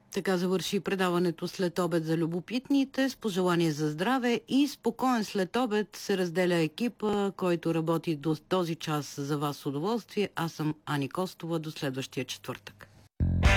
Така завърши предаването след обед за любопитните с пожелание за здраве и спокоен след обед се разделя екипа, който работи до този час за вас с удоволствие. Аз съм Ани Костова. До следващия четвъртък.